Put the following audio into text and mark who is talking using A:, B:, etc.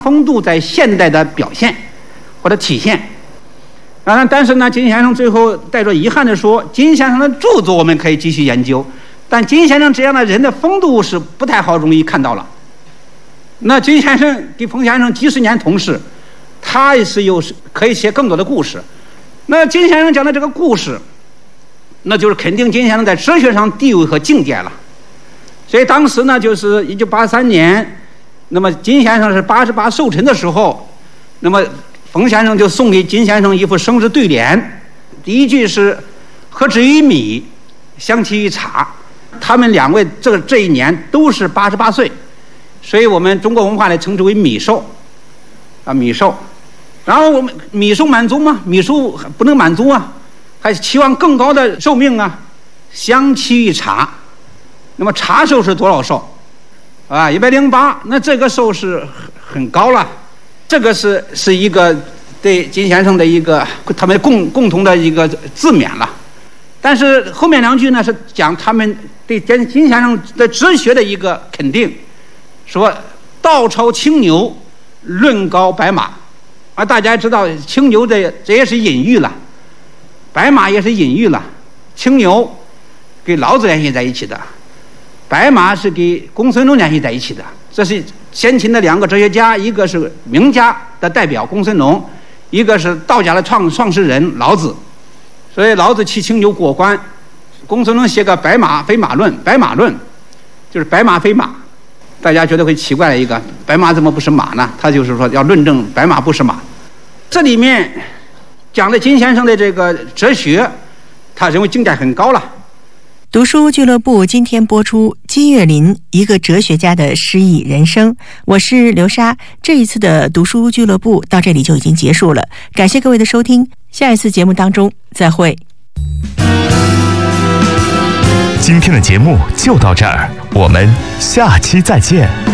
A: 风度在现代的表现或者体现。但是呢，金先生最后带着遗憾地说，金先生的著作我们可以继续研究，但金先生这样的人的风度是不太好容易看到了。那金先生跟冯先生几十年同事，他是可以写更多的故事。那金先生讲的这个故事，那就是肯定金先生在哲学上地位和境界了。所以当时呢，就是1983年，那么金先生是88寿辰的时候，那么冯先生就送给金先生一副生日对联，第一句是“何止于米，相期于茶”。他们两位这一年都是88岁，所以我们中国文化来称之为米寿，米寿。然后我们米寿满足吗？米寿不能满足啊，还期望更高的寿命啊，相期于茶。那么茶寿是多少寿？108，那这个寿是很高了。这个是一个对金先生的一个他们共同的一个自勉了。但是后面两句呢是讲他们对金先生的哲学的一个肯定，说道超青牛，论高白马。大家知道青牛这也是隐喻了，白马也是隐喻了。青牛跟老子联系在一起的，白马是给公孙龙联系在一起的。这是先秦的两个哲学家，一个是名家的代表公孙龙，一个是道家的创始人老子。所以老子骑青牛过关，公孙龙写个白马非马论，白马论就是白马非马。大家觉得会奇怪的一个，白马怎么不是马呢？他就是说要论证白马不是马。这里面讲的金先生的这个哲学，他认为境界很高了。
B: 读书俱乐部今天播出金岳霖一个哲学家的诗意人生，我是刘莎。这一次的读书俱乐部到这里就已经结束了，感谢各位的收听，下一次节目当中再会。
C: 今天的节目就到这儿，我们下期再见。